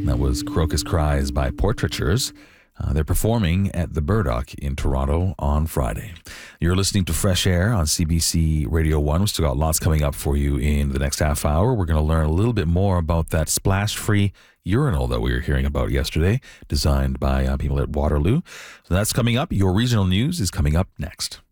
That was Crocus Cries by Portraitures. They're performing at the Burdock in Toronto on Friday. You're listening to Fresh Air on CBC Radio 1. We've still got lots coming up for you in the next half hour. We're going to learn a little bit more about that splash-free urinal that we were hearing about yesterday, designed by people at Waterloo. So that's coming up. Your regional news is coming up next.